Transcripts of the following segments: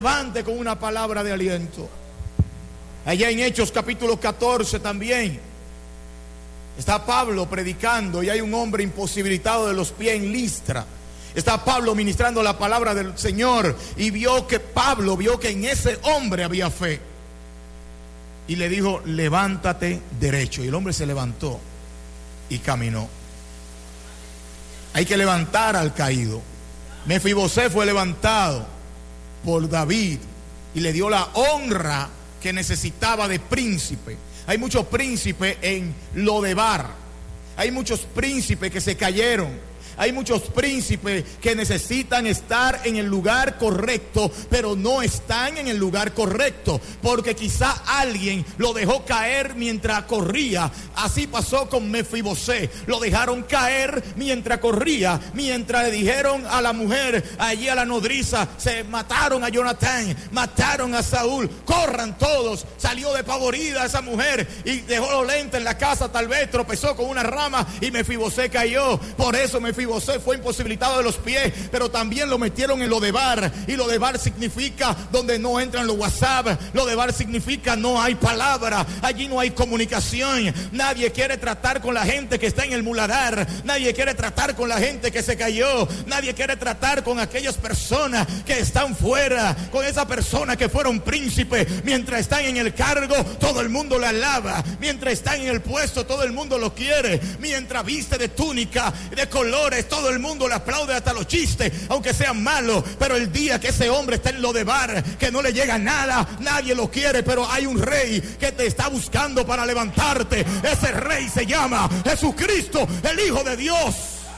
levante con una palabra de aliento. Allá en Hechos capítulo 14 también está Pablo predicando y hay un hombre imposibilitado de los pies en Listra. Está Pablo ministrando la palabra del Señor y Pablo vio que en ese hombre había fe. Y le dijo, levántate derecho. Y el hombre se levantó y caminó. Hay que levantar al caído. Mefibosé fue levantado por David y le dio la honra que necesitaba de príncipe. Hay muchos príncipes en Lodebar. Hay muchos príncipes que se cayeron. Hay muchos príncipes que necesitan estar en el lugar correcto, pero no están en el lugar correcto, porque quizá alguien lo dejó caer mientras corría. Así pasó con Mefibosé. Lo dejaron caer mientras corría, mientras le dijeron a la mujer, allí a la nodriza, se mataron a Jonatán, mataron a Saúl, corran todos. Salió despavorida esa mujer y dejó los lentes en la casa, tal vez tropezó con una rama y Mefibosé cayó. Por eso Mefibosé fue imposibilitado de los pies, pero también lo metieron en Lodebar, y Lodebar significa donde no entran los WhatsApp. Lodebar significa no hay palabra, allí no hay comunicación. Nadie quiere tratar con la gente que está en el muladar, nadie quiere tratar con la gente que se cayó, nadie quiere tratar con aquellas personas que están fuera, con esas personas que fueron príncipes. Mientras están en el cargo, todo el mundo le alaba. Mientras están en el puesto, todo el mundo lo quiere. Mientras viste de túnica, de colores, todo el mundo le aplaude, hasta los chistes, aunque sean malos. Pero el día que ese hombre está en Lodebar, que no le llega nada, nadie lo quiere. Pero hay un rey que te está buscando para levantarte. Ese rey se llama Jesucristo, el Hijo de Dios.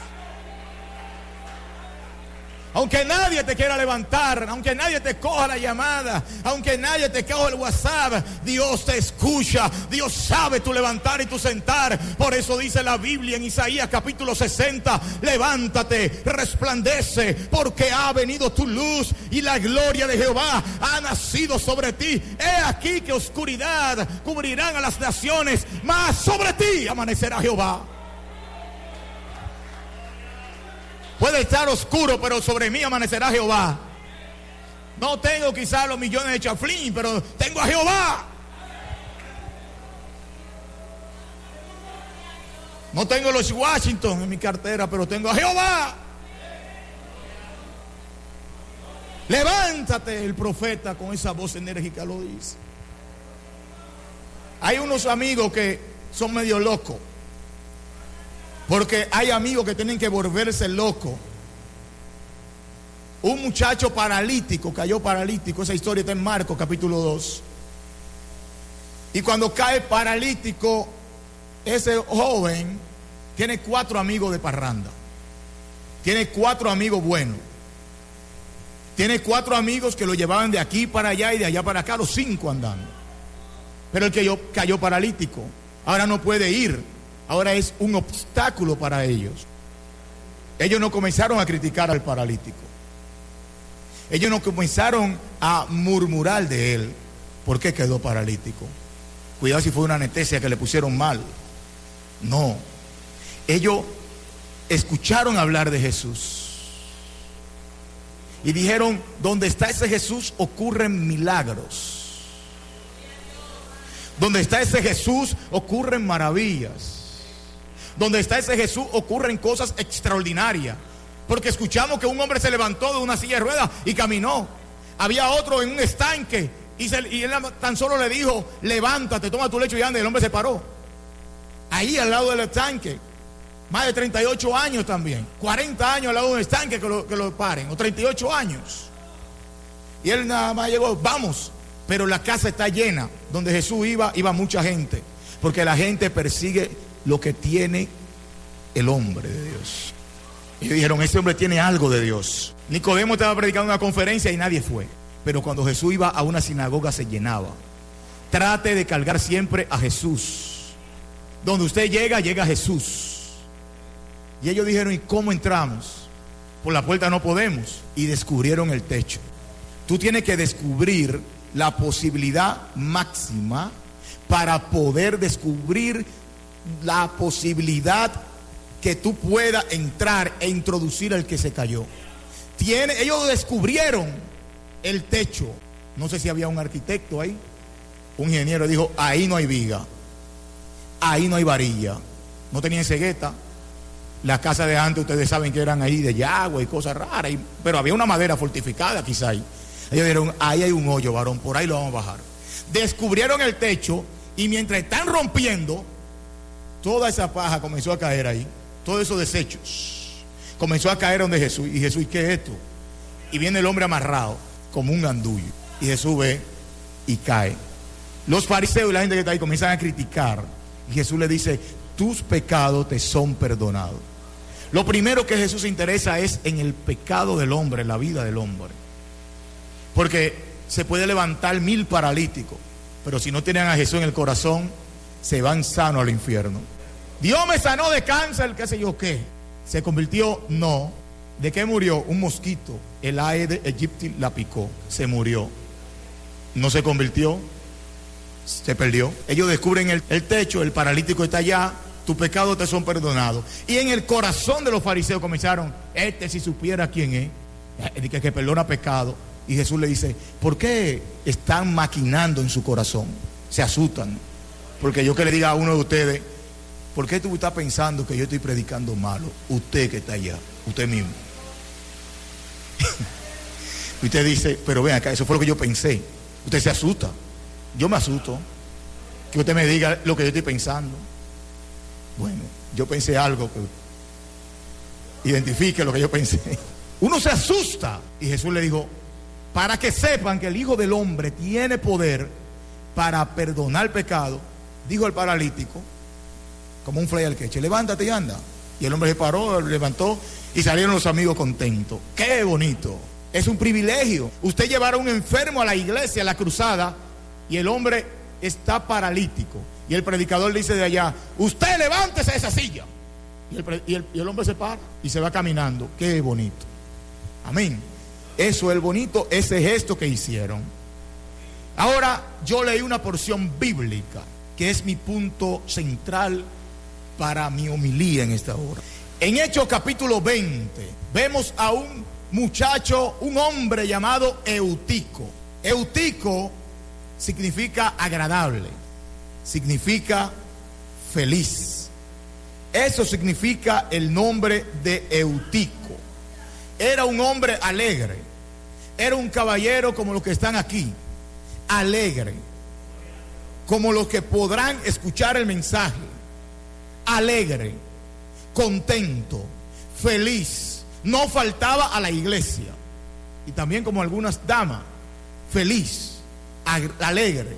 Aunque nadie te quiera levantar, aunque nadie te coja la llamada, aunque nadie te coja el WhatsApp, Dios te escucha. Dios sabe tu levantar y tu sentar. Por eso dice la Biblia en Isaías capítulo 60, levántate, resplandece, porque ha venido tu luz y la gloria de Jehová ha nacido sobre ti. He aquí que oscuridad cubrirán a las naciones, mas sobre ti amanecerá Jehová. Puede estar oscuro, pero sobre mí amanecerá Jehová. No tengo quizás los millones de chaflín, pero tengo a Jehová. No tengo los Washington en mi cartera, pero tengo a Jehová. Levántate, el profeta con esa voz enérgica lo dice. Hay unos amigos que son medio locos, porque hay amigos que tienen que volverse locos. Un muchacho paralítico cayó paralítico. Esa historia está en Marcos capítulo 2. Y cuando cae paralítico, ese joven tiene 4 amigos de parranda. Tiene 4 amigos buenos. Tiene 4 amigos que lo llevaban de aquí para allá y de allá para acá, los 5 andando. Pero el que cayó paralítico ahora no puede ir. Ahora es un obstáculo para ellos. Ellos no comenzaron a criticar al paralítico. Ellos no comenzaron a murmurar de él. ¿Por qué quedó paralítico? Cuidado si fue una anestesia que le pusieron mal. No. Ellos escucharon hablar de Jesús. Y dijeron, donde está ese Jesús ocurren milagros. Donde está ese Jesús ocurren maravillas. Donde está ese Jesús ocurren cosas extraordinarias. Porque escuchamos que un hombre se levantó de una silla de ruedas y caminó. Había otro en un estanque y él tan solo le dijo, levántate, toma tu lecho y anda. Y el hombre se paró ahí al lado del estanque. Más de 38 años también, 40 años al lado de un estanque que lo paren, o 38 años. Y él nada más llegó, vamos. Pero la casa está llena. Donde Jesús iba mucha gente, porque la gente persigue lo que tiene el hombre de Dios. Ellos dijeron, ese hombre tiene algo de Dios. Nicodemo estaba predicando una conferencia y nadie fue. Pero cuando Jesús iba a una sinagoga se llenaba. Trate de cargar siempre a Jesús. Donde usted llega Jesús. Y ellos dijeron, ¿y cómo entramos? Por la puerta no podemos. Y descubrieron el techo. Tú tienes que descubrir la posibilidad máxima para poder descubrir la posibilidad que tú puedas entrar e introducir al que se cayó. Ellos descubrieron el techo. No sé si había un arquitecto ahí, un ingeniero, dijo, ahí no hay viga, ahí no hay varilla. No tenían cegueta. Las casas de antes, ustedes saben que eran ahí de yagua y cosas raras, pero había una madera fortificada quizá ahí. Ellos dijeron, ahí hay un hoyo, varón, por ahí lo vamos a bajar. Descubrieron el techo y mientras están rompiendo, toda esa paja comenzó a caer ahí, todos esos desechos comenzó a caer donde Jesús. Y Jesús, ¿qué es esto? Y viene el hombre amarrado como un gandullo, y Jesús ve y cae. Los fariseos y la gente que está ahí comienzan a criticar, y Jesús le dice, tus pecados te son perdonados. Lo primero que Jesús se interesa es en el pecado del hombre, en la vida del hombre, porque se puede levantar 1000 paralíticos, pero si no tienen a Jesús en el corazón, se van sanos al infierno. Dios me sanó de cáncer, qué sé yo qué. ¿Se convirtió? No. ¿De qué murió? Un mosquito, el Aedes aegypti la picó, se murió. No se convirtió, se perdió. Ellos descubren el techo, el paralítico está allá, tus pecados te son perdonados. Y en el corazón de los fariseos comenzaron, si supiera quién es, que perdona pecado. Y Jesús le dice, ¿por qué están maquinando en su corazón? Se asustan. Porque yo que le diga a uno de ustedes, ¿por qué tú estás pensando que yo estoy predicando malo? Usted que está allá, usted mismo. Y usted dice, pero ven acá, eso fue lo que yo pensé. Usted se asusta. Yo me asusto. Que usted me diga lo que yo estoy pensando. Bueno, yo pensé algo que identifique lo que yo pensé. Uno se asusta. Y Jesús le dijo, para que sepan que el Hijo del Hombre tiene poder para perdonar pecado, dijo el paralítico, como un fly al queche, levántate y anda. Y el hombre se paró, levantó y salieron los amigos contentos. ¡Qué bonito! Es un privilegio. Usted llevar a un enfermo a la iglesia, a la cruzada, y el hombre está paralítico. Y el predicador dice de allá, usted levántese de esa silla. Y el hombre se para y se va caminando. ¡Qué bonito! Amén. Eso es el bonito, ese gesto que hicieron. Ahora yo leí una porción bíblica que es mi punto central para mi homilía en esta hora. En Hechos capítulo 20 vemos a un muchacho, un hombre llamado Eutico. Eutico significa agradable, significa feliz. Eso significa el nombre de Eutico. Era un hombre alegre, era un caballero como los que están aquí, alegre, como los que podrán escuchar el mensaje, alegre, contento, feliz, no faltaba a la iglesia. Y también como algunas damas, feliz, alegre,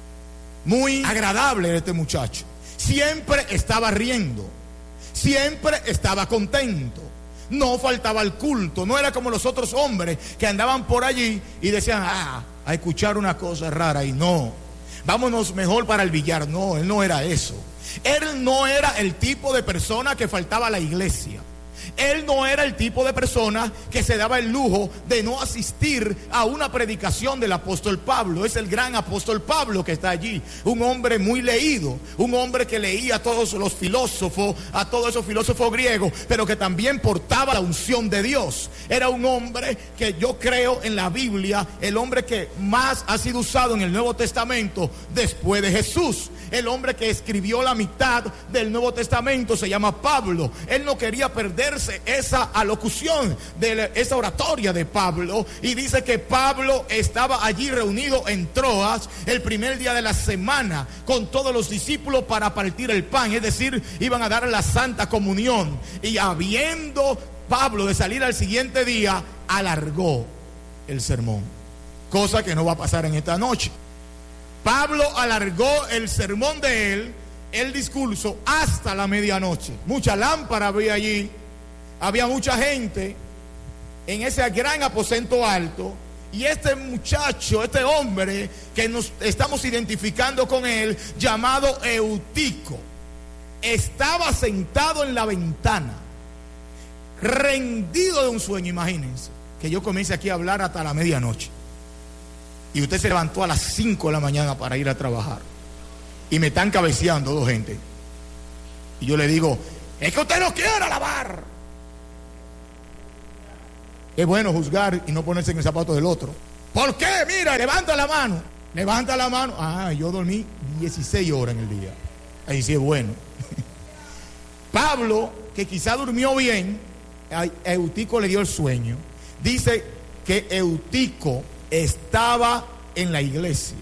muy agradable este muchacho. Siempre estaba riendo, siempre estaba contento. No faltaba al culto, no era como los otros hombres que andaban por allí y decían, a escuchar una cosa rara, y no, vámonos mejor para el billar. No, él no era eso. Él no era el tipo de persona que faltaba a la iglesia. Él no era el tipo de persona que se daba el lujo de no asistir a una predicación del apóstol Pablo. Es el gran apóstol Pablo que está allí, un hombre muy leído, un hombre que leía a todos los filósofos, a todos esos filósofos griegos, pero que también portaba la unción de Dios. Era un hombre que yo creo en la Biblia, el hombre que más ha sido usado en el Nuevo Testamento después de Jesús. El hombre que escribió la mitad del Nuevo Testamento se llama Pablo. Él no quería perderse esa alocución, de esa oratoria de Pablo, y dice que Pablo estaba allí reunido en Troas el primer día de la semana con todos los discípulos para partir el pan, es decir, iban a dar la Santa Comunión. Y habiendo Pablo de salir al siguiente día, alargó el sermón, cosa que no va a pasar en esta noche. Pablo alargó el sermón de él, el discurso, hasta la medianoche. Mucha lámpara había allí, había mucha gente en ese gran aposento alto. Y este muchacho, este hombre que nos estamos identificando con él, llamado Eutico, estaba sentado en la ventana, rendido de un sueño. Imagínense que yo comience aquí a hablar hasta la medianoche y usted se levantó a las 5 de la mañana para ir a trabajar y me están cabeceando dos gente y yo le digo, es que usted no quiere alabar. Es bueno juzgar y no ponerse en el zapato del otro. ¿Por qué? Mira, levanta la mano. Levanta la mano. Ah, yo dormí 16 horas en el día. Ahí sí es bueno. Pablo, que quizá durmió bien, a Eutico le dio el sueño. Dice que Eutico estaba en la iglesia.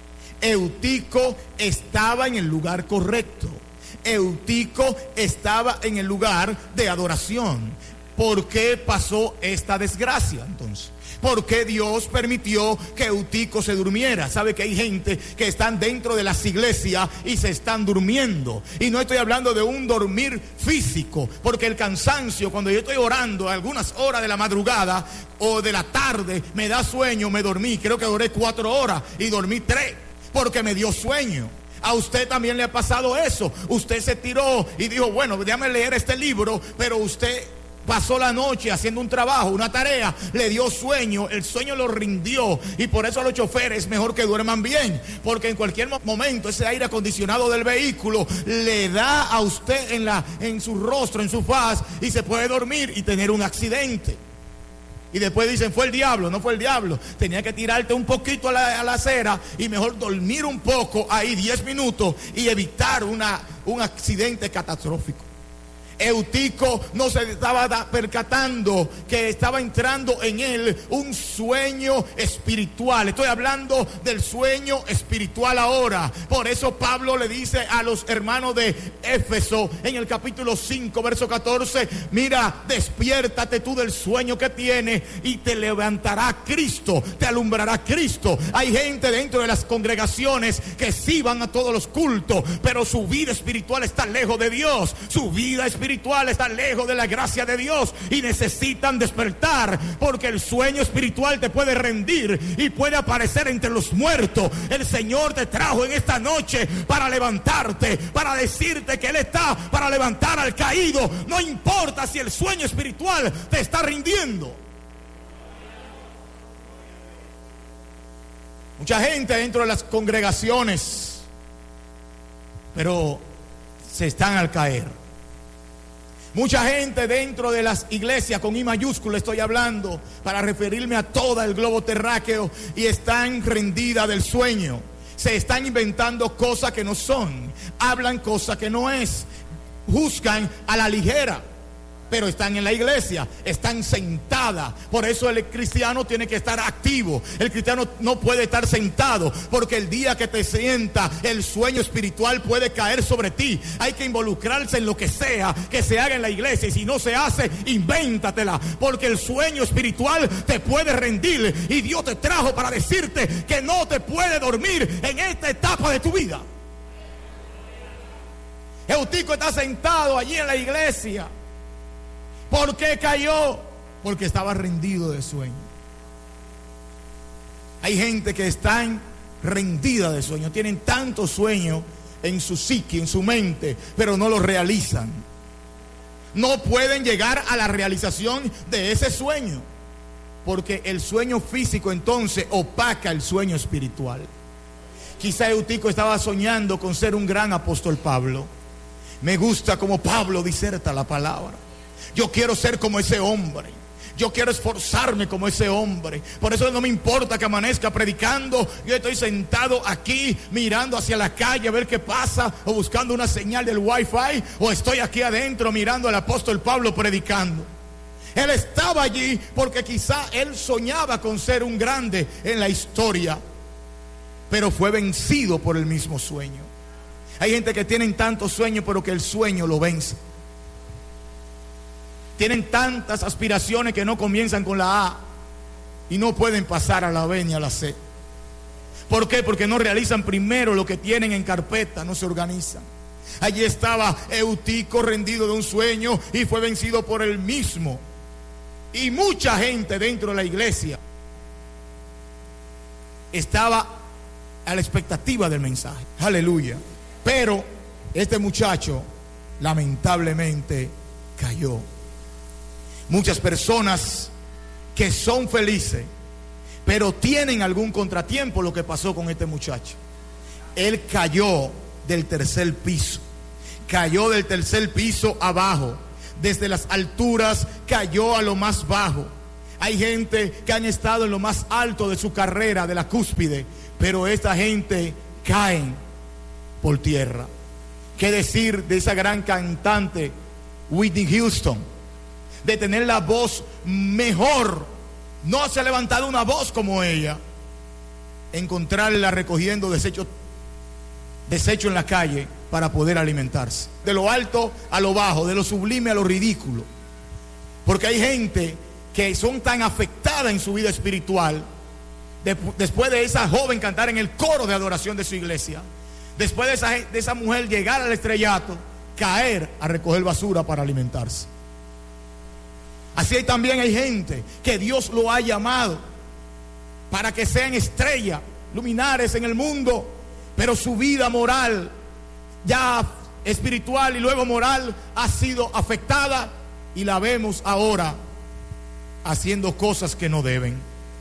Eutico estaba en el lugar correcto. Eutico estaba en el lugar de adoración. ¿Por qué pasó esta desgracia entonces? ¿Por qué Dios permitió que Eutico se durmiera? Sabe que hay gente que están dentro de las iglesias y se están durmiendo. Y no estoy hablando de un dormir físico, porque el cansancio, cuando yo estoy orando a algunas horas de la madrugada o de la tarde, me da sueño, me dormí. Creo que oré 4 horas y dormí 3, porque me dio sueño. A usted también le ha pasado eso. Usted se tiró y dijo, bueno, déjame leer este libro, pero usted pasó la noche haciendo un trabajo, una tarea, le dio sueño, el sueño lo rindió, y por eso a los choferes es mejor que duerman bien, porque en cualquier momento ese aire acondicionado del vehículo le da a usted en su rostro, en su faz, y se puede dormir y tener un accidente. Y después dicen, fue el diablo. No fue el diablo, tenía que tirarte un poquito a la acera y mejor dormir un poco ahí 10 minutos y evitar un accidente catastrófico. Eutico no se estaba percatando que estaba entrando en él un sueño espiritual. Estoy hablando del sueño espiritual ahora. Por eso Pablo le dice a los hermanos de Éfeso en el capítulo 5, verso 14, mira, despiértate tú del sueño que tienes y te levantará Cristo, te alumbrará Cristo. Hay gente dentro de las congregaciones que sí van a todos los cultos, pero su vida espiritual está lejos de Dios. Su vida espiritual está lejos de la gracia de Dios y necesitan despertar, porque el sueño espiritual te puede rendir y puede aparecer entre los muertos. El Señor te trajo en esta noche para levantarte, para decirte que Él está para levantar al caído. No importa si el sueño espiritual te está rindiendo. Mucha gente dentro de las congregaciones, pero se están al caer. Mucha gente dentro de las iglesias, con I mayúscula estoy hablando, para referirme a todo el globo terráqueo, y están rendidas del sueño. Se están inventando cosas que no son, hablan cosas que no es, juzgan a la ligera, pero están en la iglesia, están sentadas. Por eso el cristiano tiene que estar activo. El cristiano no puede estar sentado, porque el día que te sienta, el sueño espiritual puede caer sobre ti. Hay que involucrarse en lo que sea que se haga en la iglesia, y si no se hace, invéntatela, porque el sueño espiritual te puede rendir, y Dios te trajo para decirte que no te puede dormir en esta etapa de tu vida. Eutico está sentado allí en la iglesia. ¿Por qué cayó? Porque estaba rendido de sueño. Hay gente que están rendida de sueño, tienen tanto sueño en su psique, en su mente, pero no lo realizan. No pueden llegar a la realización de ese sueño, porque el sueño físico entonces opaca el sueño espiritual. Quizá Eutico estaba soñando con ser un gran apóstol Pablo. Me gusta como Pablo diserta la palabra. Yo quiero ser como ese hombre. Yo quiero esforzarme como ese hombre. Por eso no me importa que amanezca predicando. Yo estoy sentado aquí mirando hacia la calle a ver qué pasa, o buscando una señal del wifi, o estoy aquí adentro mirando al apóstol Pablo predicando. Él estaba allí porque quizá él soñaba con ser un grande en la historia, pero fue vencido por el mismo sueño. Hay gente que tienen tantos sueños, pero que el sueño lo vence. Tienen tantas aspiraciones que no comienzan con la A y no pueden pasar a la B ni a la C. ¿Por qué? Porque no realizan primero lo que tienen en carpeta, no se organizan. Allí estaba Eutico rendido de un sueño y fue vencido por él mismo. Y mucha gente dentro de la iglesia estaba a la expectativa del mensaje. Aleluya. Pero este muchacho lamentablemente cayó. Muchas personas que son felices, pero tienen algún contratiempo. Lo que pasó con este muchacho, él cayó del tercer piso. Cayó del tercer piso abajo. Desde las alturas cayó a lo más bajo. Hay gente que han estado en lo más alto de su carrera, de la cúspide, pero esta gente caen por tierra. ¿Qué decir de esa gran cantante Whitney Houston? De tener la voz mejor, no se ha levantado una voz como ella. Encontrarla recogiendo desecho en la calle para poder alimentarse. De lo alto a lo bajo, de lo sublime a lo ridículo. Porque hay gente que son tan afectadas en su vida espiritual, después de esa joven cantar en el coro de adoración de su iglesia, después de esa mujer llegar al estrellato, caer a recoger basura para alimentarse. Así también hay gente que Dios lo ha llamado para que sean estrellas, luminares en el mundo, pero su vida moral, ya espiritual y luego moral, ha sido afectada y la vemos ahora haciendo cosas que no deben.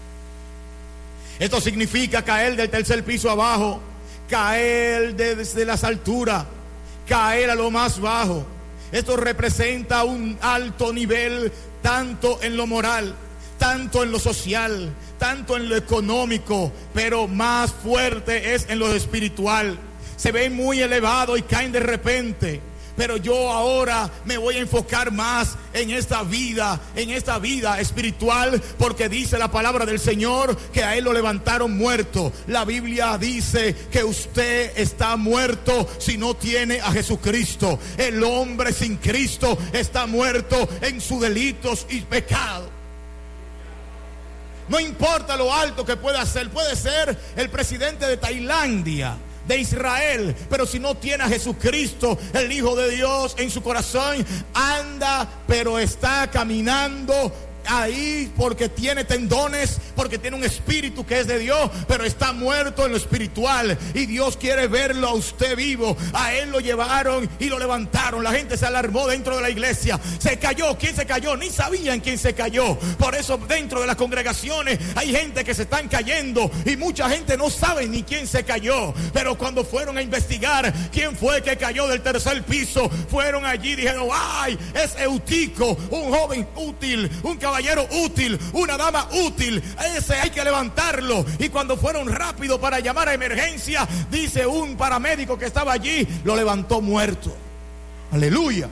Esto significa caer del tercer piso abajo, caer desde las alturas, caer a lo más bajo. Esto representa un alto nivel, tanto en lo moral, tanto en lo social, tanto en lo económico, pero más fuerte es en lo espiritual. Se ven muy elevados y caen de repente. Pero yo ahora me voy a enfocar más en esta vida espiritual, porque dice la palabra del Señor que a Él lo levantaron muerto. La Biblia dice que usted está muerto si no tiene a Jesucristo. El hombre sin Cristo está muerto en sus delitos y pecados. No importa lo alto que pueda ser, puede ser el presidente de Tailandia, de Israel, pero si no tiene a Jesucristo, el Hijo de Dios, en su corazón, anda, pero está caminando ahí porque tiene tendones, porque tiene un espíritu que es de Dios, pero está muerto en lo espiritual. Y Dios quiere verlo a usted vivo. A él lo llevaron y lo levantaron. La gente se alarmó dentro de la iglesia. Se cayó. ¿Quién se cayó? Ni sabían quién se cayó. Por eso dentro de las congregaciones hay gente que se están cayendo y mucha gente no sabe ni quién se cayó. Pero cuando fueron a investigar quién fue que cayó del tercer piso, fueron allí y dijeron: ¡ay! Es Eutico, un joven útil, un caballero útil, una dama útil. Ese hay que levantarlo. Y cuando fueron rápido para llamar a emergencia, dice un paramédico que estaba allí, lo levantó muerto. Aleluya.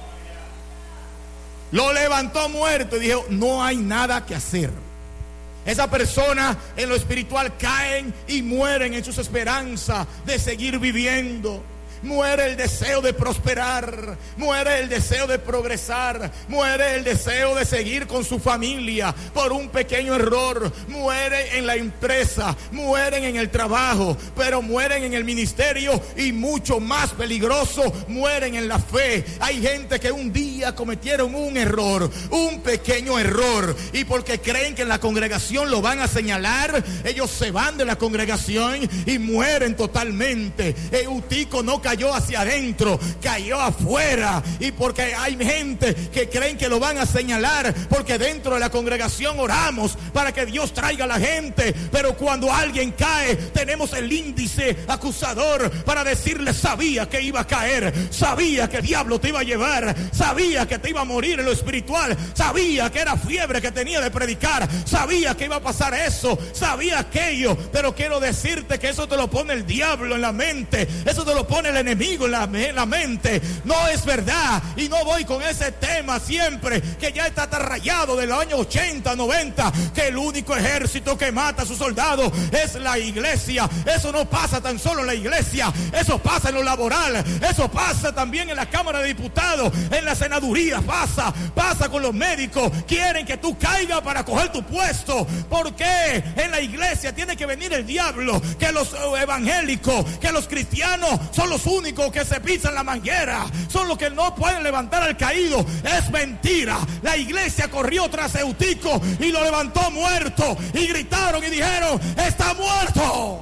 Lo levantó muerto y dijo: no hay nada que hacer. Esa persona en lo espiritual caen y mueren en sus esperanzas de seguir viviendo. Muere el deseo de prosperar, muere el deseo de progresar, muere el deseo de seguir con su familia por un pequeño error. Muere en la empresa, mueren en el trabajo, pero mueren en el ministerio y mucho más peligroso, mueren en la fe. Hay gente que un día cometieron un error, un pequeño error, y porque creen que en la congregación lo van a señalar, ellos se van de la congregación y mueren totalmente. Eutico no cayó hacia adentro, cayó afuera. Y porque hay gente que creen que lo van a señalar, porque dentro de la congregación oramos para que Dios traiga a la gente, pero cuando alguien cae tenemos el índice acusador para decirle: sabía que iba a caer, sabía que el diablo te iba a llevar, sabía que te iba a morir en lo espiritual, sabía que era fiebre que tenía de predicar, sabía que iba a pasar eso, sabía aquello. Pero quiero decirte que eso te lo pone el diablo en la mente, eso te lo pone el enemigo en la mente. No es verdad. Y no voy con ese tema siempre, que ya está rayado de los años 80, 90, que el único ejército que mata a sus soldados es la iglesia. Eso no pasa tan solo en la iglesia, eso pasa en lo laboral, eso pasa también en la Cámara de Diputados, en la senaduría, pasa con los médicos. Quieren que tú caigas para coger tu puesto. ¿Por qué? En la iglesia tiene que venir el diablo, que los evangélicos, que los cristianos son los únicos que se pisan la manguera, son los que no pueden levantar al caído. Es mentira. La iglesia corrió tras Eutico y lo levantó muerto, y gritaron y dijeron: está muerto.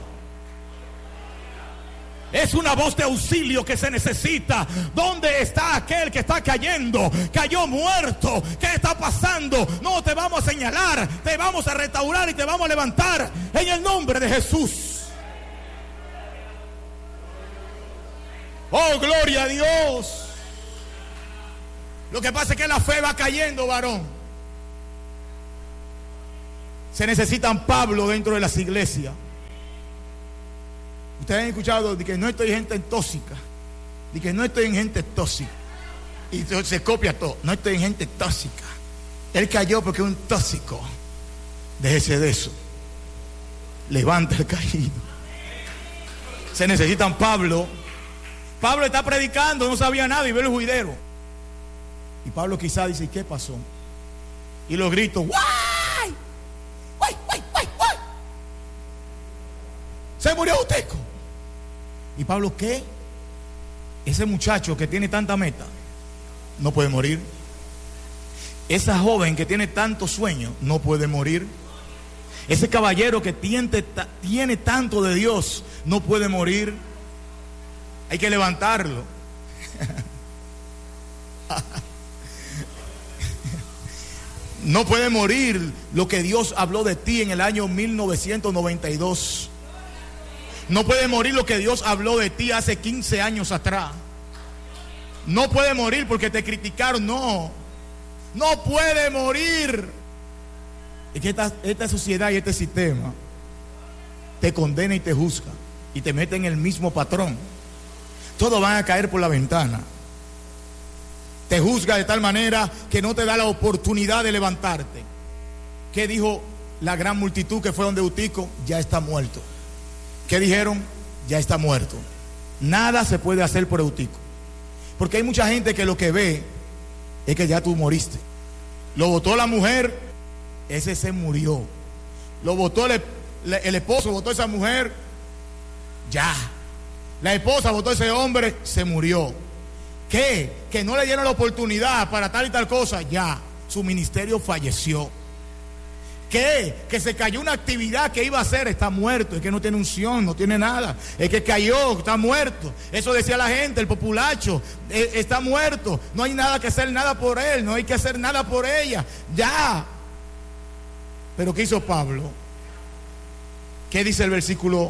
Es una voz de auxilio que se necesita. ¿Dónde está aquel que está cayendo? Cayó muerto. ¿Qué está pasando? No te vamos a señalar, te vamos a restaurar y te vamos a levantar en el nombre de Jesús. Oh, gloria a Dios. Lo que pasa es que la fe va cayendo, varón. Se necesitan Pablo dentro de las iglesias. Ustedes han escuchado de que no estoy en gente tóxica, de que no estoy en gente tóxica, y se copia todo. No estoy en gente tóxica. Él cayó porque es un tóxico. Déjese de eso. Levanta el caído. Se necesitan Pablo. Pablo está predicando, no sabía nada y ve el juidero. Y Pablo quizás dice, ¿qué pasó? Y los gritos, ¡guay! ¡Guay, guay, guay, guay! Se murió Uteco. ¿Y Pablo qué? Ese muchacho que tiene tanta meta no puede morir. Esa joven que tiene tanto sueño no puede morir. Ese caballero que tiene tanto de Dios no puede morir. Hay que levantarlo. No puede morir lo que Dios habló de ti en el año 1992. No puede morir lo que Dios habló de ti hace 15 años atrás. No puede morir porque te criticaron. No puede morir. Es que esta sociedad y este sistema te condena y te juzga y te mete en el mismo patrón. Todos van a caer por la ventana. Te juzga de tal manera que no te da la oportunidad de levantarte. ¿Qué dijo la gran multitud que fue donde Utico? Ya está muerto. ¿Qué dijeron? Ya está muerto. Nada se puede hacer por Utico. Porque hay mucha gente que lo que ve es que ya tú moriste. Lo votó la mujer, ese se murió. Lo votó el esposo, votó a esa mujer, ya. La esposa votó a ese hombre, se murió. ¿Qué? Que no le dieron la oportunidad para tal y tal cosa, ya. Su ministerio falleció. ¿Qué? Que se cayó una actividad que iba a hacer, está muerto. Es que no tiene unción, no tiene nada. Es que cayó, está muerto. Eso decía la gente, el populacho. Está muerto. No hay nada que hacer, nada por él. No hay que hacer nada por ella. Ya. Pero ¿qué hizo Pablo? ¿Qué dice el versículo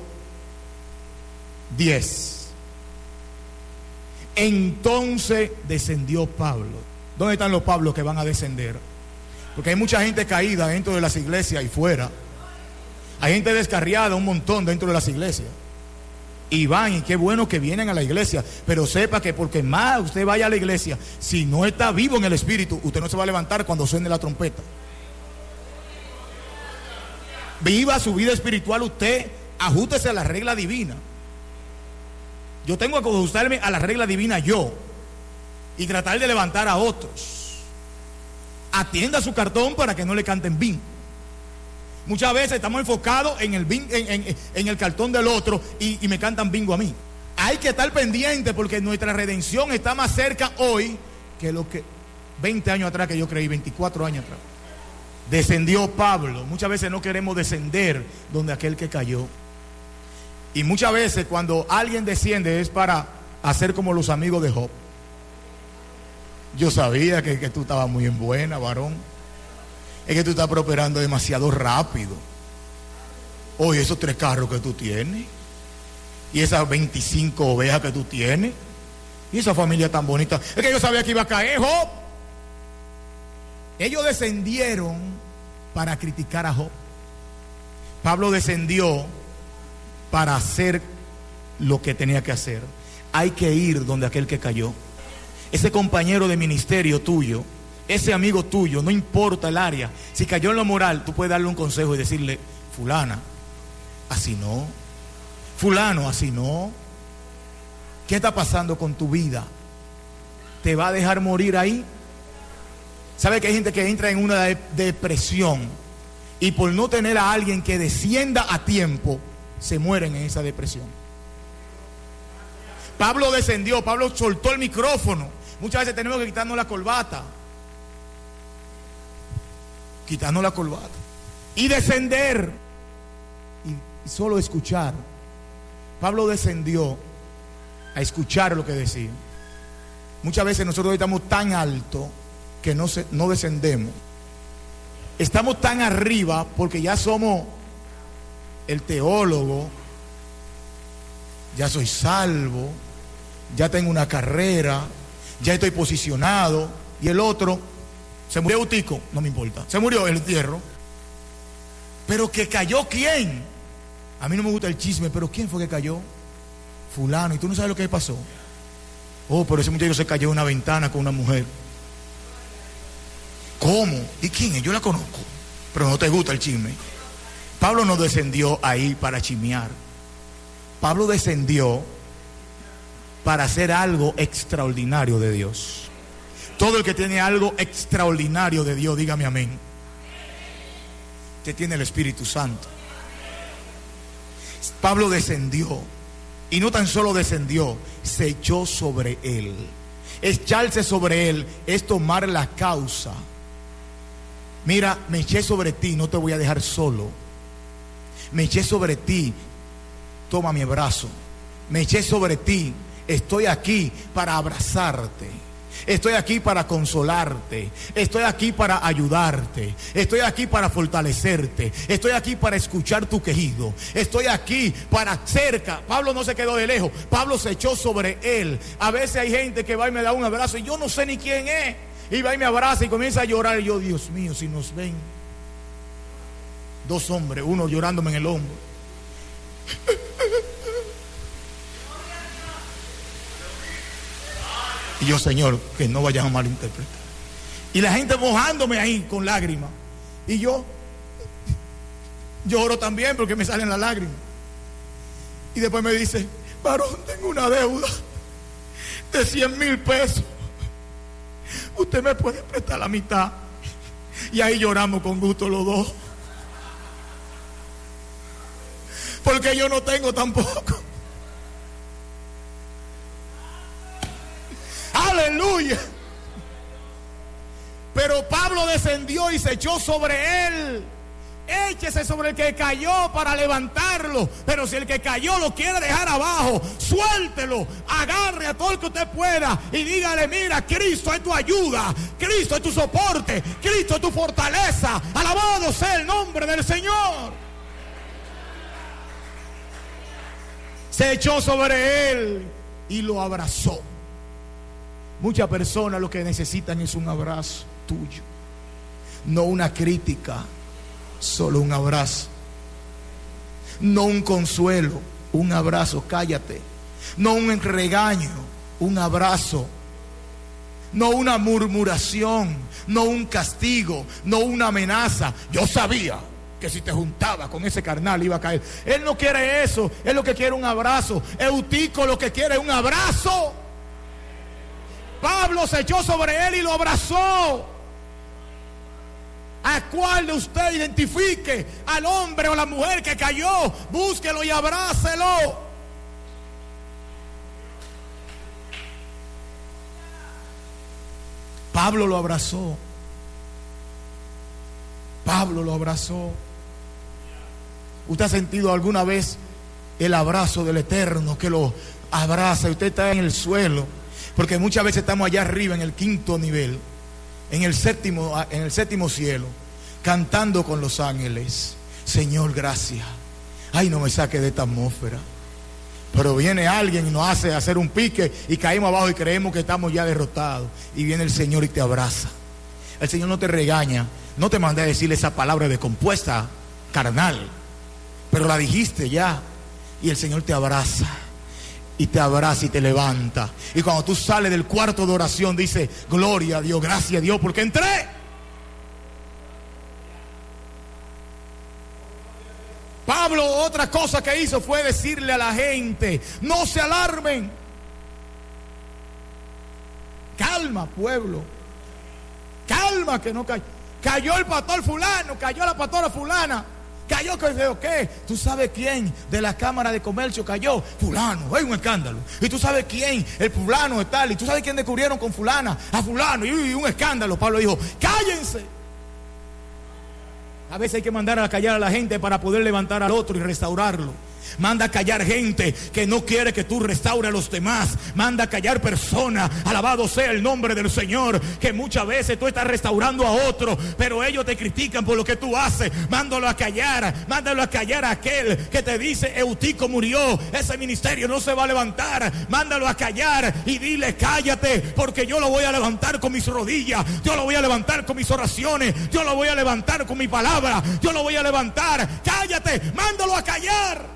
10? Entonces descendió Pablo. ¿Dónde están los Pablos que van a descender? Porque hay mucha gente caída dentro de las iglesias y fuera. Hay gente descarriada, un montón dentro de las iglesias. Y van, y qué bueno que vienen a la iglesia. Pero sepa que porque más usted vaya a la iglesia, si no está vivo en el espíritu, usted no se va a levantar cuando suene la trompeta. Viva su vida espiritual usted, ajústese a la regla divina. Yo tengo que ajustarme a la regla divina yo y tratar de levantar a otros. Atienda su cartón para que no le canten bingo. Muchas veces estamos enfocados en el cartón del otro y me cantan bingo a mí. Hay que estar pendiente porque nuestra redención está más cerca hoy que lo que 20 años atrás que yo creí, 24 años atrás. Descendió Pablo. Muchas veces no queremos descender donde aquel que cayó. Y muchas veces cuando alguien desciende es para hacer como los amigos de Job. Yo sabía que tú estabas muy en buena, varón. Es que tú estás prosperando demasiado rápido. Oye, esos 3 carros que tú tienes. Y esas 25 ovejas que tú tienes. Y esa familia tan bonita. Es que yo sabía que iba a caer Job. Ellos descendieron para criticar a Job. Pablo descendió para hacer lo que tenía que hacer. Hay que ir donde aquel que cayó. Ese compañero de ministerio tuyo, ese amigo tuyo, no importa el área, si cayó en lo moral, tú puedes darle un consejo y decirle: fulana, así no. Fulano, así no. ¿Qué está pasando con tu vida? ¿Te va a dejar morir ahí? ¿Sabe que hay gente que entra en una depresión y por no tener a alguien que descienda a tiempo, se mueren en esa depresión? Pablo descendió, Pablo soltó el micrófono. Muchas veces tenemos que quitarnos la corbata. Quitarnos la corbata. Y descender. Y solo escuchar. Pablo descendió a escuchar lo que decía. Muchas veces nosotros estamos tan alto que no descendemos. Estamos tan arriba porque ya somos el teólogo. Ya soy salvo, ya tengo una carrera, ya estoy posicionado. Y el otro, se murió Utico, no me importa. Se murió el entierro. Pero que cayó ¿quién? A mí no me gusta el chisme, pero ¿quién fue que cayó? Fulano. ¿Y tú no sabes lo que pasó? Oh, pero ese muchacho se cayó en una ventana con una mujer. ¿Cómo? ¿Y quién es? Yo la conozco. Pero no te gusta el chisme. Pablo no descendió ahí para chismear. Pablo descendió para hacer algo extraordinario de Dios. Todo el que tiene algo extraordinario de Dios, dígame amén. Que tiene el Espíritu Santo. Pablo descendió, y no tan solo descendió, se echó sobre él. Echarse sobre él es tomar la causa. Mira, me eché sobre ti, no te voy a dejar solo. Me eché sobre ti, toma mi abrazo. Me eché sobre ti, estoy aquí para abrazarte. Estoy aquí para consolarte. Estoy aquí para ayudarte. Estoy aquí para fortalecerte. Estoy aquí para escuchar tu quejido. Estoy aquí para cerca. Pablo no se quedó de lejos. Pablo se echó sobre él. A veces hay gente que va y me da un abrazo y yo no sé ni quién es. Y va y me abraza y comienza a llorar. Y yo, Dios mío, si nos ven dos hombres, uno llorándome en el hombro. Y yo, Señor, que no vayan a malinterpretar. Y la gente mojándome ahí con lágrimas. Y yo lloro también porque me salen las lágrimas. Y después me dice, varón, tengo una deuda de 100,000 pesos. Usted me puede prestar la mitad. Y ahí lloramos con gusto los dos. Porque yo no tengo tampoco. Aleluya. Pero Pablo descendió y se echó sobre él. Échese sobre el que cayó para levantarlo. Pero si el que cayó lo quiere dejar abajo, suéltelo, agarre a todo el que usted pueda y dígale, mira, Cristo es tu ayuda, Cristo es tu soporte, Cristo es tu fortaleza. Alabado sea el nombre del Señor. Se echó sobre él y lo abrazó. Muchas personas lo que necesitan es un abrazo tuyo, no una crítica, solo un abrazo. No un consuelo, un abrazo, cállate. No un regaño, un abrazo. No una murmuración, no un castigo, no una amenaza. Yo sabía que si te juntaba con ese carnal iba a caer. Él no quiere eso, él lo que quiere es un abrazo. Eutico lo que quiere es un abrazo. Pablo se echó sobre él y lo abrazó. ¿A cuál de usted identifique al hombre o la mujer que cayó? Búsquelo y abrácelo. Pablo lo abrazó. Pablo lo abrazó. ¿Usted ha sentido alguna vez el abrazo del Eterno que lo abraza y usted está en el suelo? Porque muchas veces estamos allá arriba en el quinto nivel, en el séptimo cielo, cantando con los ángeles. Señor, gracias. Ay, no me saque de esta atmósfera. Pero viene alguien y nos hace hacer un pique y caemos abajo y creemos que estamos ya derrotados. Y viene el Señor y te abraza. El Señor no te regaña, no te manda a decirle esa palabra descompuesta, carnal, pero la dijiste ya. Y el Señor te abraza. Y te abraza y te levanta. Y cuando tú sales del cuarto de oración, dice, gloria a Dios, gracias a Dios, porque entré. Pablo, otra cosa que hizo fue decirle a la gente, no se alarmen. Calma, pueblo. Calma, que no cayó. Cayó el pastor fulano, cayó la pastora fulana. Cayó, ¿qué? ¿Tú sabes quién de la Cámara de Comercio cayó? Fulano, hay un escándalo. Y tú sabes quién, el fulano es tal. Y tú sabes quién descubrieron con fulana, a fulano, y un escándalo. Pablo dijo, cállense. A veces hay que mandar a callar a la gente para poder levantar al otro y restaurarlo. Manda a callar gente que no quiere que tú restaures a los demás. Manda a callar personas, alabado sea el nombre del Señor, que muchas veces tú estás restaurando a otro, pero ellos te critican por lo que tú haces. Mándalo a callar a aquel que te dice: Eutico murió, ese ministerio no se va a levantar. Mándalo a callar y dile: cállate, porque yo lo voy a levantar con mis rodillas, yo lo voy a levantar con mis oraciones, yo lo voy a levantar con mi palabra, yo lo voy a levantar. Cállate, mándalo a callar.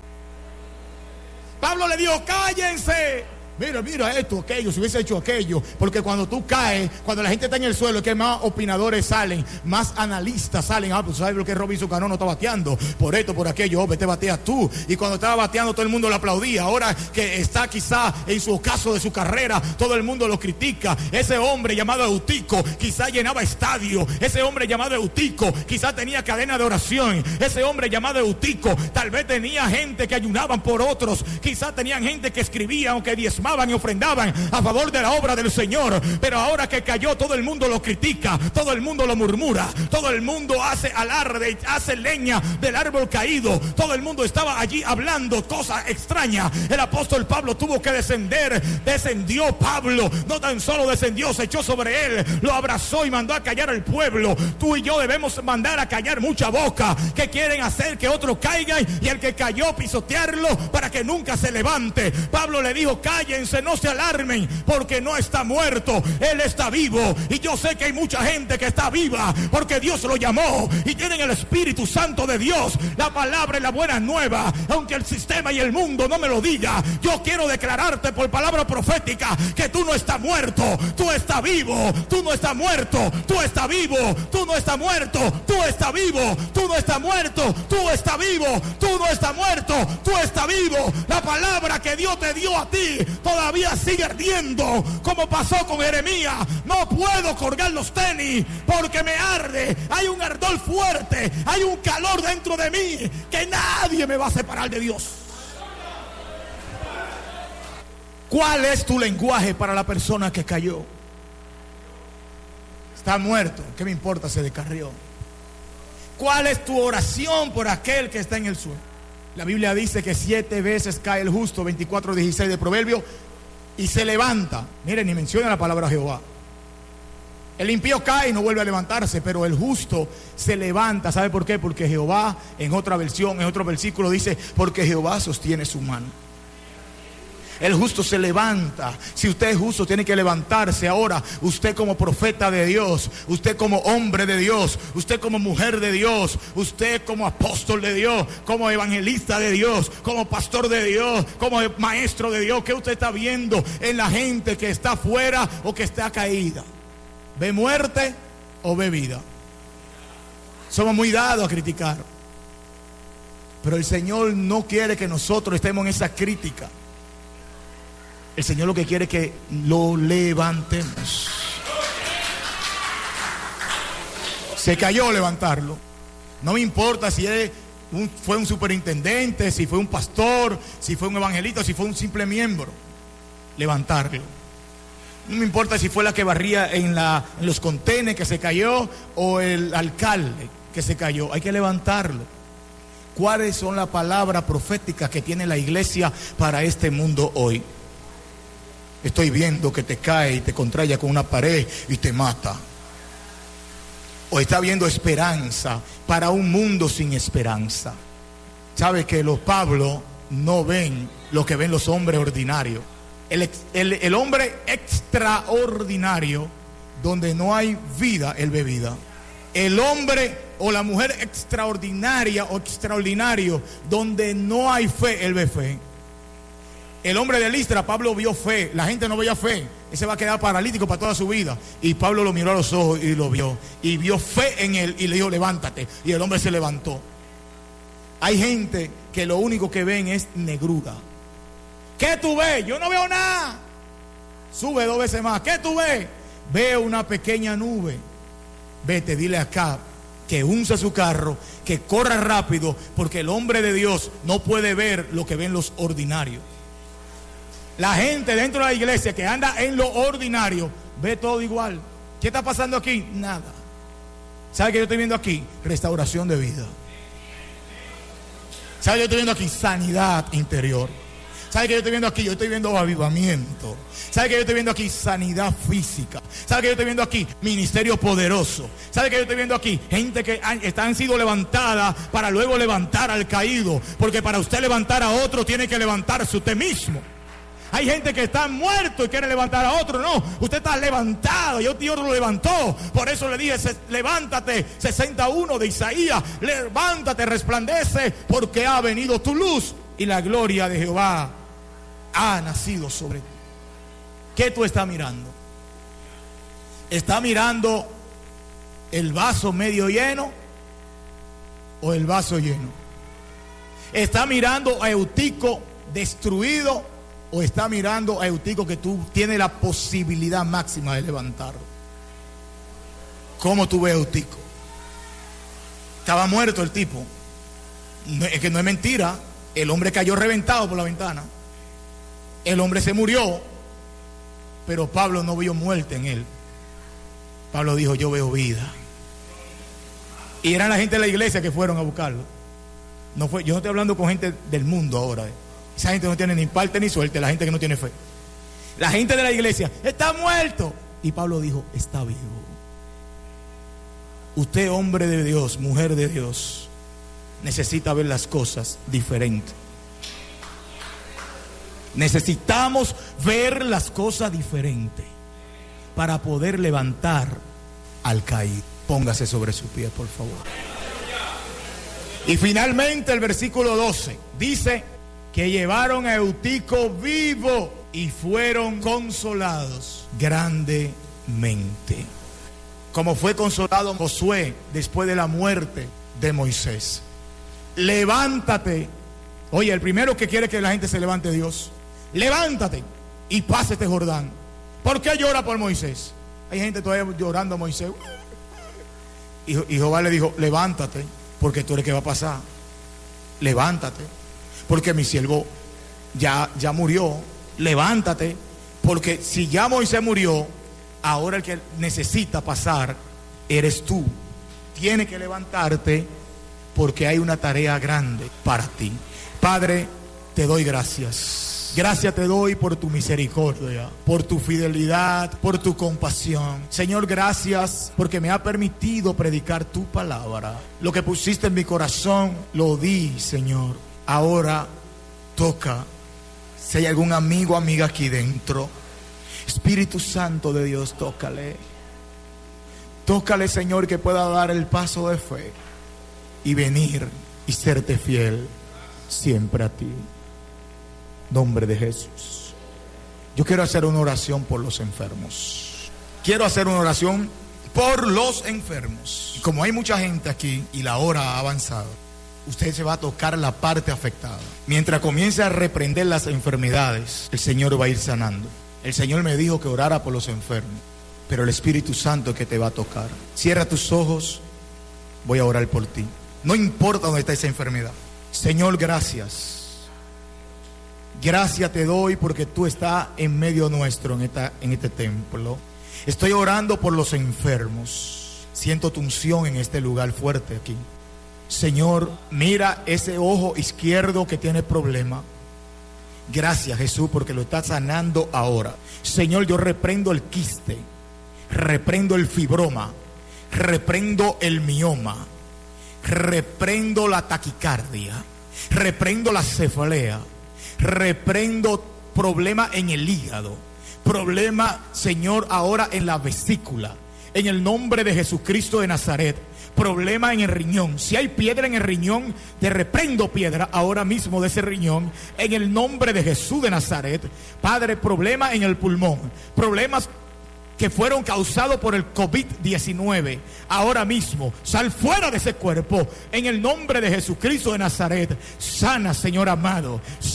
Pablo le dijo: cállense. Mira esto, aquello, si hubiese hecho aquello. Porque cuando tú caes, cuando la gente está en el suelo, es que más opinadores salen, más analistas salen. Pues sabes lo que Robinson Cano no está bateando, por esto, por aquello. Vete, bateas tú. Y cuando estaba bateando, todo el mundo lo aplaudía. Ahora que está quizá en su ocaso de su carrera, todo el mundo lo critica. Ese hombre llamado Eutico quizá llenaba estadio. Ese hombre llamado Eutico quizá tenía cadena de oración. Ese hombre llamado Eutico tal vez tenía gente que ayunaban por otros. Quizá tenían gente que escribían o que diezmaban y ofrendaban a favor de la obra del Señor. Pero ahora que cayó, todo el mundo lo critica, todo el mundo lo murmura, todo el mundo hace alarde, hace leña del árbol caído. Todo el mundo estaba allí hablando cosas extrañas. El apóstol Pablo tuvo que descender. Descendió Pablo, no tan solo descendió, se echó sobre él, lo abrazó y mandó a callar al pueblo. Tú y yo debemos mandar a callar mucha boca que quieren hacer que otros caigan, y el que cayó pisotearlo para que nunca se levante. Pablo le dijo: cállense, no se alarmen, porque no está muerto, él está vivo. Y yo sé que hay mucha gente que está viva porque Dios lo llamó y tienen el Espíritu Santo de Dios, la palabra y la buena nueva. Aunque el sistema y el mundo no me lo diga, yo quiero declararte por palabra profética que tú no estás muerto, tú estás vivo. Tú no estás muerto, tú estás vivo. Tú no estás muerto, tú estás vivo. Tú no estás muerto, tú estás vivo. Tú no estás muerto, tú estás vivo. La palabra que Dios te dio a ti todavía sigue ardiendo, como pasó con Jeremías. No puedo colgar los tenis porque me arde. Hay un ardor fuerte, hay un calor dentro de mí que nadie me va a separar de Dios. ¿Cuál es tu lenguaje para la persona que cayó? Está muerto, ¿qué me importa? Se descarrió. ¿Cuál es tu oración por aquel que está en el suelo? La Biblia dice que 7 veces cae el justo, 24:16 de Proverbios, y se levanta. Miren, ni menciona la palabra Jehová. El impío cae y no vuelve a levantarse, pero el justo se levanta. ¿Sabe por qué? Porque Jehová, en otra versión, en otro versículo dice: porque Jehová sostiene su mano. El justo se levanta. Si usted es justo, tiene que levantarse. Ahora, usted como profeta de Dios, usted como hombre de Dios, usted como mujer de Dios, usted como apóstol de Dios, como evangelista de Dios, como pastor de Dios, como maestro de Dios, ¿qué usted está viendo en la gente que está afuera o que está caída? ¿Ve muerte o ve vida? Somos muy dados a criticar, pero el Señor no quiere que nosotros estemos en esa crítica. El Señor lo que quiere es que lo levantemos. Se cayó, levantarlo. No me importa si fue un superintendente, si fue un pastor, si fue un evangelista, si fue un simple miembro. Levantarlo. No me importa si fue la que barría en los contenedores que se cayó, o el alcalde que se cayó. Hay que levantarlo. ¿Cuáles son las palabras proféticas que tiene la iglesia para este mundo hoy? Estoy viendo que te cae y te contrae con una pared y te mata. O está viendo esperanza para un mundo sin esperanza. Sabe que los Pablo no ven lo que ven los hombres ordinarios. El hombre extraordinario, donde no hay vida, él ve vida. El hombre o la mujer extraordinaria o extraordinario, donde no hay fe, él ve fe. El hombre de Listra, Pablo vio fe. La gente no veía fe. Él se va a quedar paralítico para toda su vida. Y Pablo lo miró a los ojos y lo vio. Y vio fe en él y le dijo: levántate. Y el hombre se levantó. Hay gente que lo único que ven es negrura. ¿Qué tú ves? Yo no veo nada. Sube 2 veces más. ¿Qué tú ves? Veo una pequeña nube. Vete, dile acá que unce su carro, que corra rápido, porque el hombre de Dios no puede ver lo que ven los ordinarios. La gente dentro de la iglesia que anda en lo ordinario ve todo igual. ¿Qué está pasando aquí? Nada. ¿Sabe qué yo estoy viendo aquí? Restauración de vida. ¿Sabe que yo estoy viendo aquí? Sanidad interior. ¿Sabe que yo estoy viendo aquí? Yo estoy viendo avivamiento. ¿Sabe que yo estoy viendo aquí? Sanidad física. ¿Sabe que yo estoy viendo aquí? Ministerio poderoso. ¿Sabe que yo estoy viendo aquí? Gente que han sido levantadas para luego levantar al caído. Porque para usted levantar a otro tiene que levantarse usted mismo. Hay gente que está muerto y quiere levantar a otro. No, usted está levantado. Dios lo levantó. Por eso le dije, levántate, 61 de Isaías. Levántate, resplandece, porque ha venido tu luz y la gloria de Jehová ha nacido sobre ti. ¿Qué tú estás mirando? ¿Está mirando el vaso medio lleno o el vaso lleno? ¿Está mirando a Eutico destruido o está mirando a Eutico que tú tienes la posibilidad máxima de levantarlo? ¿Cómo tú ves a Eutico? Estaba muerto el tipo. Es que no es mentira. El hombre cayó reventado por la ventana. El hombre se murió, pero Pablo no vio muerte en él. Pablo dijo, yo veo vida. Y eran la gente de la iglesia que fueron a buscarlo. Yo no estoy hablando con gente del mundo ahora. Esa gente no tiene ni parte ni suerte, la gente que no tiene fe. La gente de la iglesia, está muerto. Y Pablo dijo, está vivo. Usted, hombre de Dios, mujer de Dios, necesita ver las cosas diferentes. Necesitamos ver las cosas diferentes para poder levantar al caído. Póngase sobre su pie, por favor. Y finalmente el versículo 12 dice que llevaron a Eutico vivo y fueron consolados grandemente. Como fue consolado Josué después de la muerte de Moisés. Levántate. Oye, el primero que quiere que la gente se levante, Dios. Levántate y pase este Jordán. ¿Por qué llora por Moisés? Hay gente todavía llorando a Moisés. Y Jehová le dijo, levántate, porque tú eres que va a pasar. Levántate, porque mi siervo ya murió. Levántate, porque si ya Moisés murió, ahora el que necesita pasar eres tú. Tienes que levantarte, porque hay una tarea grande para ti. Padre, te doy gracias. Gracias te doy por tu misericordia, por tu fidelidad, por tu compasión. Señor, gracias porque me ha permitido predicar tu palabra. Lo que pusiste en mi corazón, lo di, Señor. Ahora toca. Si hay algún amigo o amiga aquí dentro, Espíritu Santo de Dios, tócale. Tócale, Señor, que pueda dar el paso de fe y venir y serte fiel siempre a ti. Nombre de Jesús. Yo quiero hacer una oración por los enfermos. Quiero hacer una oración por los enfermos. Y como hay mucha gente aquí y la hora ha avanzado, usted se va a tocar la parte afectada. Mientras comience a reprender las enfermedades, el Señor va a ir sanando. El Señor me dijo que orara por los enfermos, pero el Espíritu Santo es que te va a tocar. Cierra tus ojos, voy a orar por ti. No importa dónde está esa enfermedad. Señor, gracias. Gracias te doy porque tú estás en medio nuestro en este templo. Estoy orando por los enfermos. Siento tu unción en este lugar fuerte aquí. Señor, mira ese ojo izquierdo que tiene problema. Gracias, Jesús, porque lo estás sanando ahora. Señor, yo reprendo el quiste, reprendo el fibroma, reprendo el mioma, reprendo la taquicardia, reprendo la cefalea. Reprendo problema en el hígado, problema, Señor, ahora en la vesícula, en el nombre de Jesucristo de Nazaret. Problema en el riñón. Si hay piedra en el riñón, te reprendo piedra ahora mismo de ese riñón, en el nombre de Jesús de Nazaret. Padre, problema en el pulmón, problemas que fueron causados por el COVID-19, ahora mismo, sal fuera de ese cuerpo, en el nombre de Jesucristo de Nazaret. Sana, Señor amado,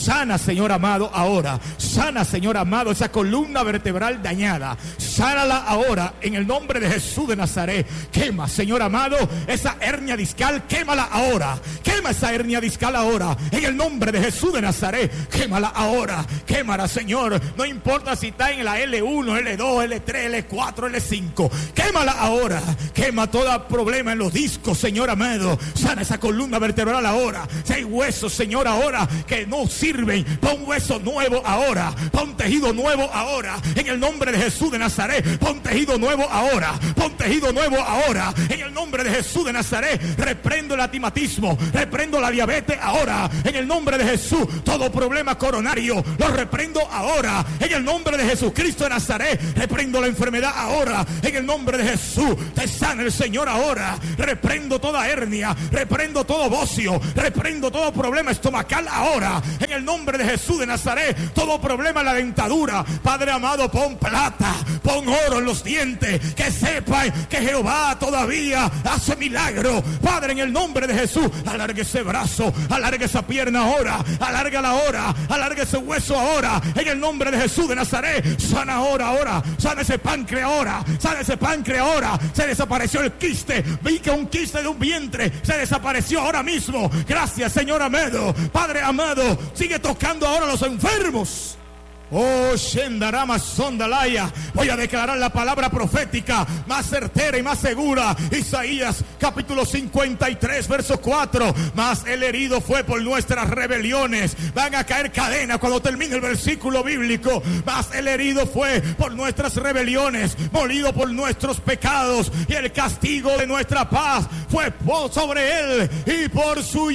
Sana, Señor amado, ahora. Sana, Señor amado, esa columna vertebral dañada. Sánala ahora en el nombre de Jesús de Nazaret. Quema, Señor amado, esa hernia discal. Quémala ahora. Quema esa hernia discal ahora en el nombre de Jesús de Nazaret. Quémala ahora. Quémala, Señor. No importa si está en la L1, L2, L3, L4, L5. Quémala ahora. Quema todo problema en los discos, Señor amado. Sana esa columna vertebral ahora. Si hay huesos, Señor, ahora que no sirven, pon hueso nuevo ahora. Pon tejido nuevo ahora en el nombre de Jesús de Nazaret. Pon tejido nuevo ahora. Pon tejido nuevo ahora en el nombre de Jesús de Nazaret. Reprendo el astigmatismo, reprendo la diabetes ahora en el nombre de Jesús. Todo problema coronario lo reprendo ahora en el nombre de Jesucristo de Nazaret. Reprendo la enfermedad ahora en el nombre de Jesús. Te sana el Señor ahora. Reprendo toda hernia, reprendo todo bocio, reprendo todo problema estomacal ahora en el nombre de Jesús de Nazaret. Todo problema en la dentadura, Padre amado, pon plata, pon oro en los dientes, que sepan que Jehová todavía hace milagro. Padre, en el nombre de Jesús, alargue ese brazo, alargue esa pierna ahora, alárgala ahora, alargue ese hueso ahora en el nombre de Jesús de Nazaret. Sana ahora, sana ese páncreas ahora, sana ese páncreas ahora. Se desapareció el quiste, vi que un quiste de un vientre se desapareció ahora mismo. Gracias, Señor amado. Padre amado, sigue tocando ahora a los enfermos. Oh, Shendarama Sondalaya. Voy a declarar la palabra profética más certera y más segura. Isaías capítulo 53 verso 4. Mas el herido fue por nuestras rebeliones. Van a caer cadenas cuando termine el versículo bíblico. Mas el herido fue por nuestras rebeliones, molido por nuestros pecados, y el castigo de nuestra paz fue sobre él, y por su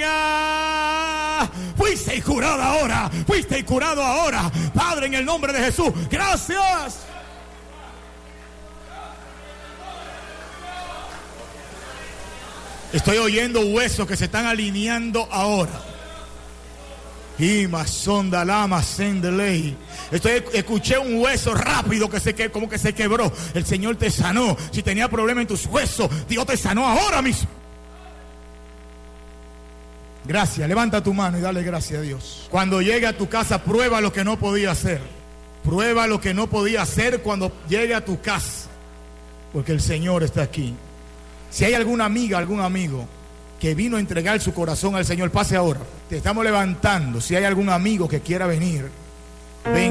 llaga fuiste curado ahora. Fuiste curado ahora. Padre, en el nombre de Jesús, gracias. Estoy oyendo huesos que se están alineando ahora. Y masonda lama sendeley. Escuché un hueso rápido como que se quebró. El Señor te sanó. Si tenía problema en tus huesos, Dios te sanó ahora mismo. Gracias, levanta tu mano y dale gracias a Dios. Cuando llegue a tu casa, prueba lo que no podía hacer. Prueba lo que no podía hacer cuando llegue a tu casa, porque el Señor está aquí. Si hay alguna amiga, algún amigo que vino a entregar su corazón al Señor, pase ahora. Te estamos levantando. Si hay algún amigo que quiera venir, ven.